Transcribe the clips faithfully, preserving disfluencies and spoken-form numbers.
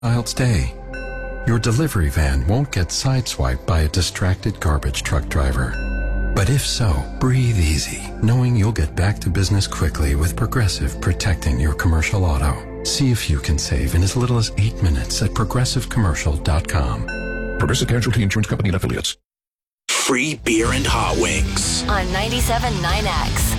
I'll stay. Your delivery van won't get sideswiped by a distracted garbage truck driver. But if so, breathe easy, knowing you'll get back to business quickly with Progressive protecting your commercial auto. See if you can save in as little as eight minutes at progressive commercial dot com. Progressive Casualty Insurance Company and Affiliates. Free beer and hot wings on ninety-seven point nine X.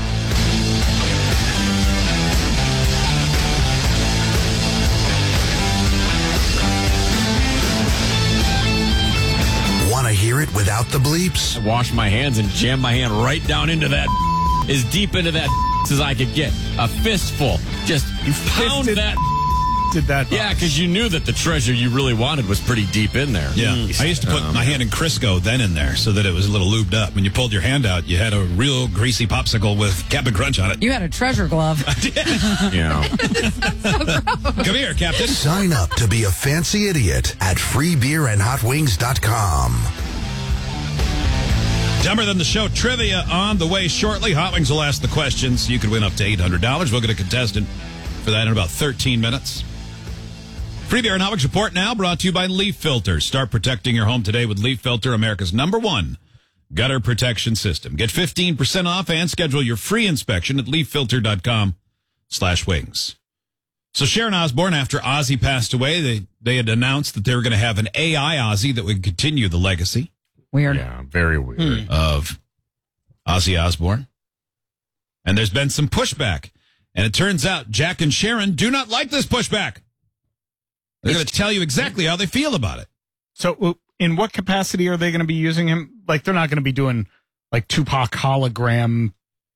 Want to hear it without the bleeps? I washed my hands and jammed my hand right down into that, as deep into that as I could get. A fistful. Just you pound fisted, that. Did that? Box. Yeah, because you knew that the treasure you really wanted was pretty deep in there. Yeah. Mm. I used to put um, my hand in Crisco then in there so that it was a little lubed up. When you pulled your hand out, you had a real greasy popsicle with Captain Crunch on it. You had a treasure glove. I did. Yeah. So Come here, Captain. Sign up to be a fancy idiot at free beer and hot wings dot com. Dumber Than the Show trivia on the way shortly. Hot Wings will ask the questions. You could win up to eight hundred dollars. We'll get a contestant for that in about thirteen minutes. Free Beer and Hot Wings report now brought to you by Leaf Filter. Start protecting your home today with Leaf Filter, America's number one gutter protection system. Get fifteen percent off and schedule your free inspection at leaf filter dot com slash wings. So Sharon Osbourne, after Ozzy passed away, they, they had announced that they were going to have an A I Ozzy that would continue the legacy. Weird. Yeah, very weird. Of Ozzy Osbourne. And there's been some pushback. And it turns out Jack and Sharon do not like this pushback. They're going to tell you exactly how they feel about it. So in what capacity are they going to be using him? Like, they're not going to be doing, like, Tupac hologram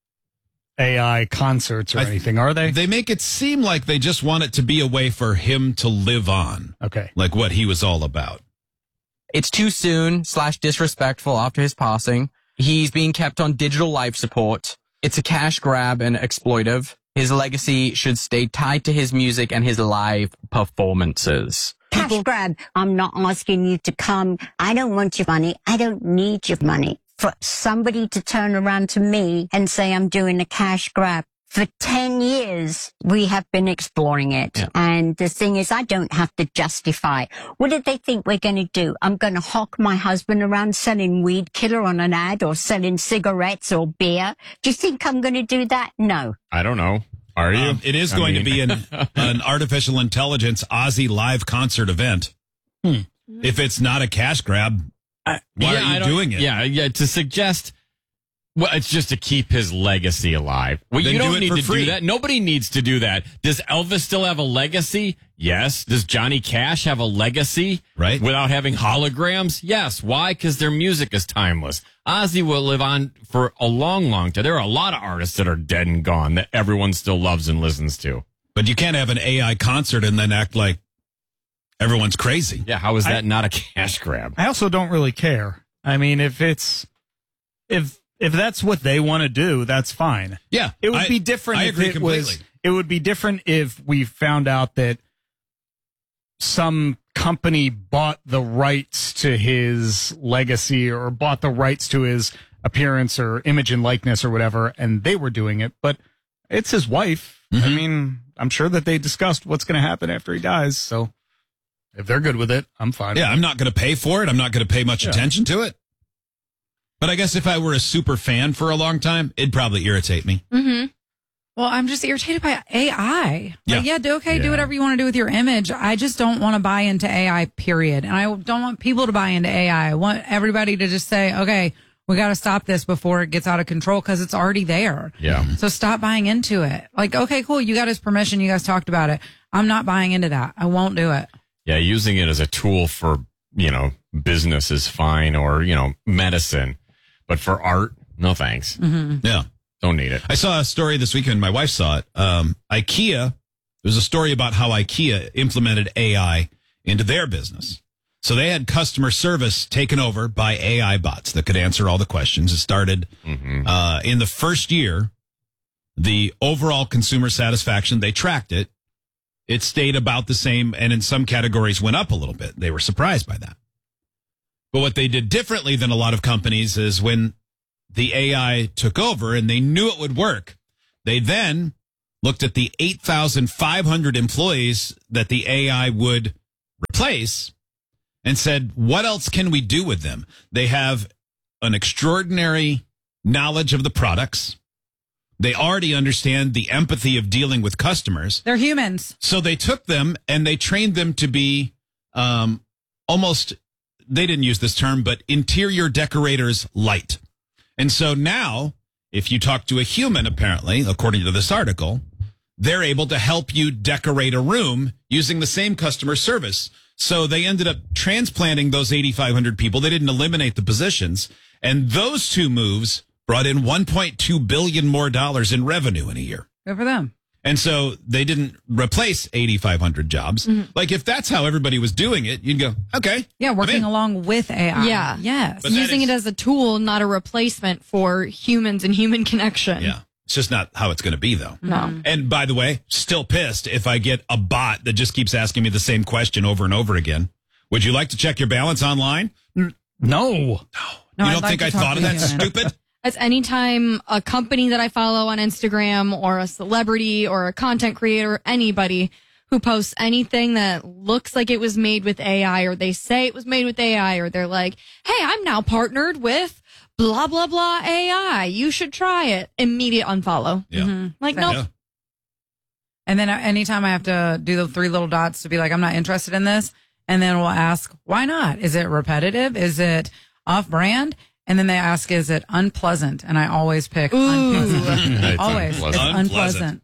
A I concerts or I, anything, are they? They make it seem like they just want it to be a way for him to live on. Okay. Like what he was all about. It's too soon slash disrespectful after his passing. He's being kept on digital life support. It's a cash grab and exploitive. His legacy should stay tied to his music and his live performances. Cash People- grab. I'm not asking you to come. I don't want your money. I don't need your money. For somebody to turn around to me and say I'm doing a cash grab. For ten years, we have been exploring it. Yeah. And the thing is, I don't have to justify. What did they think we're going to do? I'm going to hawk my husband around selling weed killer on an ad or selling cigarettes or beer? Do you think I'm going to do that? No. I don't know. Are you? Um, it is I going mean... to be an, an artificial intelligence Ozzy live concert event. Hmm. If it's not a cash grab, why yeah, are you doing it? Yeah, yeah. To suggest, well, it's just to keep his legacy alive. Well, Then you don't do it need for to free. do that. Nobody needs to do that. Does Elvis still have a legacy? Yes. Does Johnny Cash have a legacy? Right. Without having holograms? Yes. Why? Because their music is timeless. Ozzy will live on for a long, long time. There are a lot of artists that are dead and gone that everyone still loves and listens to. But you can't have an A I concert and then act like everyone's crazy. Yeah. How is that I, not a cash grab? I also don't really care. I mean, if it's, if, If that's what they want to do, that's fine. Yeah. It would I, be different I if agree it completely. was it would be different if we found out that some company bought the rights to his legacy or bought the rights to his appearance or image and likeness or whatever, and they were doing it. But it's his wife. Mm-hmm. I mean, I'm sure that they discussed what's going to happen after he dies. So if they're good with it, I'm fine. Yeah, with I'm it. not going to pay for it. I'm not going to pay much Yeah. attention to it. But I guess if I were a super fan for a long time, it'd probably irritate me. Mm-hmm. Well, I'm just irritated by A I. Yeah. Like, yeah, do okay, Yeah. do whatever you want to do with your image. I just don't want to buy into A I, period. And I don't want people to buy into A I. I want everybody to just say, okay, we got to stop this before it gets out of control because it's already there. Yeah. So stop buying into it. Like, okay, cool. You got his permission. You guys talked about it. I'm not buying into that. I won't do it. Yeah. Using it as a tool for, you know, business is fine, or, you know, medicine. But for art, no thanks. Mm-hmm. Yeah. Don't need it. I saw a story this weekend. My wife saw it. Um, IKEA, there was a story about how IKEA implemented A I into their business. So they had customer service taken over by A I bots that could answer all the questions. It started Mm-hmm. uh, in the first year, the overall consumer satisfaction, they tracked it. It stayed about the same, and in some categories went up a little bit. They were surprised by that. But what they did differently than a lot of companies is when the A I took over and they knew it would work, they then looked at the eight thousand five hundred employees that the A I would replace and said, what else can we do with them? They have an extraordinary knowledge of the products. They already understand the empathy of dealing with customers. They're humans. So they took them and they trained them to be um, almost, they didn't use this term, but interior decorators light. And so now, if you talk to a human, apparently, according to this article, they're able to help you decorate a room using the same customer service. So they ended up transplanting those eighty-five hundred people. They didn't eliminate the positions. And those two moves brought in one point two billion dollars more dollars in revenue in a year. Good for them. And so they didn't replace eighty-five hundred jobs. Mm-hmm. Like, if that's how everybody was doing it, you'd go, okay. Yeah, working along with A I. Yeah. Yes. But using is, it as a tool, not a replacement for humans and human connection. Yeah. It's just not how it's going to be, though. No. And by the way, still pissed if I get a bot that just keeps asking me the same question over and over again. Would you like to check your balance online? No. No. You I'd don't like think to I talk thought to of a that? human. Stupid? That's anytime a company that I follow on Instagram or a celebrity or a content creator, anybody who posts anything that looks like it was made with A I, or they say it was made with A I, or they're like, hey, I'm now partnered with blah, blah, blah A I. You should try it. Immediate unfollow. Yeah. Mm-hmm. Like, Same. nope. Yeah. And then anytime I have to do the three little dots to be like, I'm not interested in this. And then we'll ask, why not? Is it repetitive? Is it off brand? And then they ask, is it unpleasant? And I always pick unpleasant. It's always. unpleasant. It's Unpleasant. unpleasant.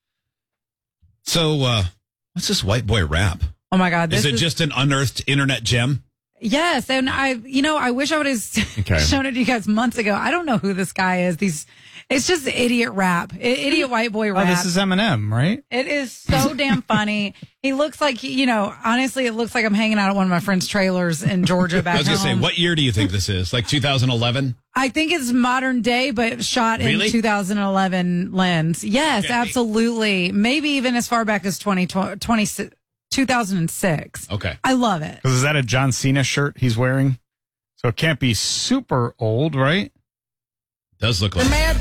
So, uh, what's this white boy rap? Oh my God. This Is it is, just an unearthed internet gem? Yes. And I, you know, I wish I would have Okay. shown it to you guys months ago. I don't know who this guy is. These, it's just idiot rap, I- idiot white boy Oh, rap. this is Eminem, right? It is so damn funny. He looks like, he- you know, honestly, it looks like I'm hanging out at one of my friend's trailers in Georgia back I was going to say, home. what year do you think this is? Like two thousand eleven? I think it's modern day, but shot Really? in two thousand eleven lens. Yes, Okay. absolutely. Maybe even as far back as twenty twenty, two thousand six. Okay. I love it. Because is that a John Cena shirt he's wearing? So it can't be super old, right? Does look like The man